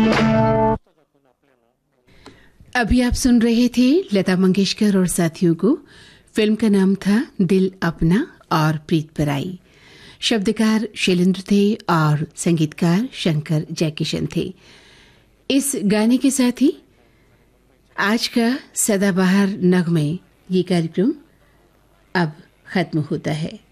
अभी आप सुन रहे थे लता मंगेशकर और साथियों को। फिल्म का नाम था दिल अपना और प्रीत पराई। शब्दकार शैलेंद्र थे और संगीतकार शंकर जयकिशन थे। इस गाने के साथ ही आज का सदाबहार नगमे ये कार्यक्रम अब खत्म होता है।